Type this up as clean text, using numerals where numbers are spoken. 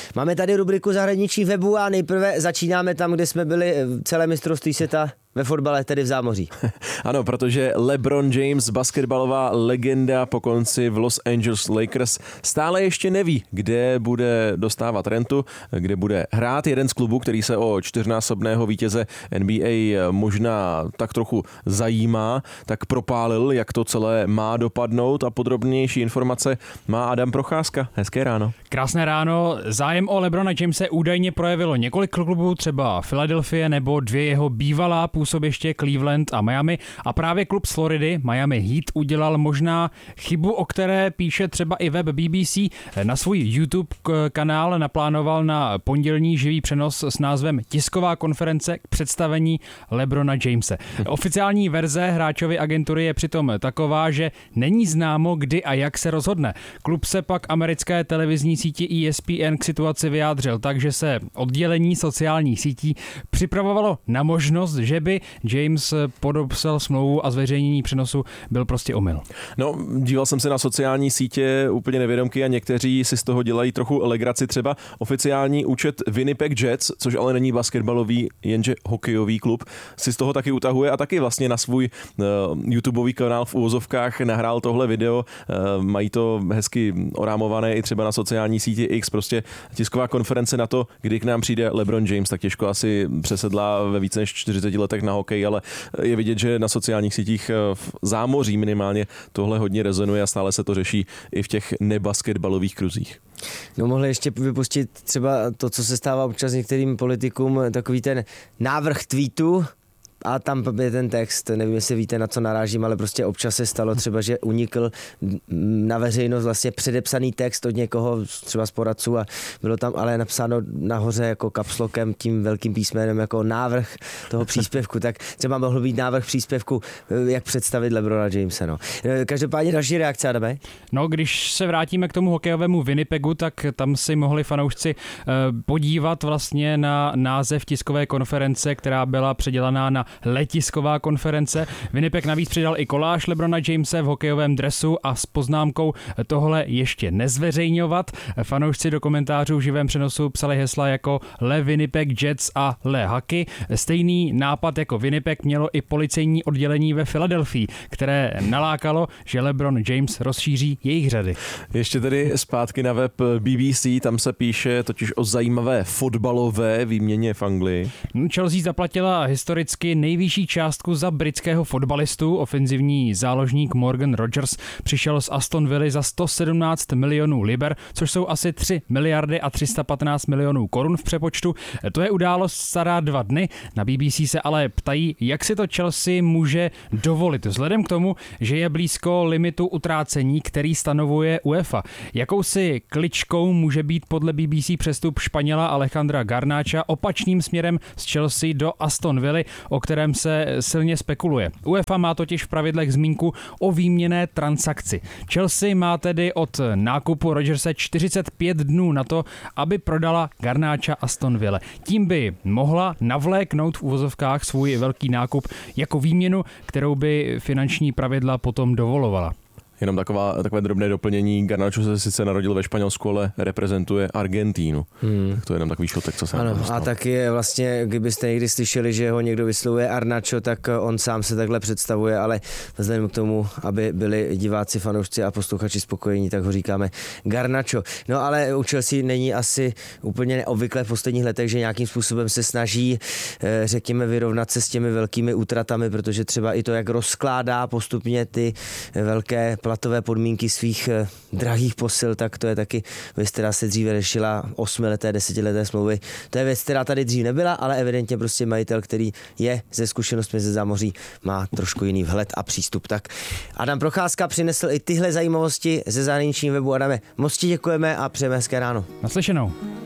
Máme tady rubriku zahraničí webu a nejprve začínáme tam, kde jsme byli celé mistrovství světa ve fotbale, tedy v zámoří. Ano, protože LeBron James, basketbalová legenda po konci v Los Angeles Lakers, stále ještě neví, kde bude dostávat rentu, kde bude hrát. Jeden z klubů, který se o 4násobného vítěze NBA možná tak trochu zajímá, tak propálil, jak to celé má dopadnout, a podrobnější informace má Adam Procházka. Hezké ráno. Krásné ráno. Zájem o LeBrona Jamese údajně projevilo několik klubů, třeba Philadelphia nebo dvě jeho bývalá působiště Cleveland a Miami, a právě klub z Floridy, Miami Heat, udělal možná chybu, o které píše třeba i web BBC. Na svůj YouTube kanál naplánoval na pondělní živý přenos s názvem Tisková konference k představení LeBrona Jamese. Oficiální verze hráčovy agentury je přitom taková, že není známo, kdy a jak se rozhodne. Klub se pak americké televizní síti ESPN k situaci vyjádřil, takže se oddělení sociálních sítí připravovalo na možnost, že by James podepsal smlouvu a zveřejnění přenosu byl prostě omyl. No, díval jsem se na sociální sítě úplně nevědomky a někteří si z toho dělají trochu legraci. Třeba oficiální účet Winnipeg Jets, což ale není basketbalový, jenže hokejový klub, si z toho taky utahuje a taky vlastně na svůj YouTubeový kanál v uvozovkách nahrál tohle video. Mají to hezky orámované i třeba na sociální síti X, prostě tisková konference na to, kdy k nám přijde LeBron James, tak těžko asi přesedlá ve více než 40 letech na hokej, ale je vidět, že na sociálních sítích v zámoří minimálně tohle hodně rezonuje a stále se to řeší i v těch nebasketbalových kruzích. No, mohli ještě vypustit třeba to, co se stává občas některým politikům, takový ten návrh tweetu, a tam je ten text, nevím, jestli víte, na co narážím, ale prostě občas se stalo třeba, že unikl na veřejnost vlastně předepsaný text od někoho, třeba z poradců, a bylo tam ale napsáno nahoře jako kapslokem, tím velkým písmenem, jako návrh toho příspěvku, tak třeba mohl být návrh příspěvku, jak představit LeBrona Jamese. No. Každopádně další reakce, Adame? No, když se vrátíme k tomu hokejovému Winnipegu, tak tam si mohli fanoušci podívat vlastně na název tiskové konference, která byla předělaná na letisková konference. Winnipeg navíc přidal i koláž LeBrona Jamese v hokejovém dresu a s poznámkou tohle ještě nezveřejňovat. Fanoušci do komentářů v živém přenosu psali hesla jako Le Winnipeg Jets a Le Hockey. Stejný nápad jako Winnipeg mělo i policejní oddělení ve Philadelphii, které nalákalo, že LeBron James rozšíří jejich řady. Ještě tedy zpátky na web BBC, tam se píše totiž o zajímavé fotbalové výměně v Anglii. Chelsea zaplatila historicky nejvyšší částku za britského fotbalistu. Ofenzivní záložník Morgan Rogers přišel z Aston Villa za 117 milionů liber, což jsou asi 3 miliardy a 315 milionů korun v přepočtu. To je událost stará 2 dny. Na BBC se ale ptají, jak si to Chelsea může dovolit, vzhledem k tomu, že je blízko limitu utrácení, který stanovuje UEFA. Jakousi kličkou může být podle BBC přestup Španěla Alejandra Garnacha opačným směrem z Chelsea do Aston Villa, o kterém se silně spekuluje. UEFA má totiž v pravidlech zmínku o výměnné transakci. Chelsea má tedy od nákupu Rodgerse 45 dnů na to, aby prodala Garnacha Aston Villa. Tím by mohla navléknout v uvozovkách svůj velký nákup jako výměnu, kterou by finanční pravidla potom dovolovala. Jenom takové drobné doplnění. Garnacho se sice narodil ve Španělsku, ale reprezentuje Argentínu. Tak to je jenom takový šotek, co se ano, a taky je vlastně, kdybyste někdy slyšeli, že ho někdo vyslovuje Arnacho, tak on sám se takhle představuje, ale vzhledem k tomu, aby byli diváci, fanoušci a posluchači spokojení, tak ho říkáme Garnacho. No ale u Chelsea není asi úplně neobvyklé v posledních letech, že nějakým způsobem se snaží, řekněme, vyrovnat se s těmi velkými útratami, protože třeba i to, jak rozkládá postupně ty velké platové podmínky svých drahých posil, tak to je taky věc, která se dříve řešila 8leté, 10leté smlouvy. To je věc, která tady dřív nebyla, ale evidentně prostě majitel, který je ze zkušenostmi ze zámoří, má trošku jiný vhled a přístup. Tak Adam Procházka přinesl i tyhle zajímavosti ze zahraničního webu. Adame, moc ti děkujeme a přejeme hezké ráno. Naslyšenou.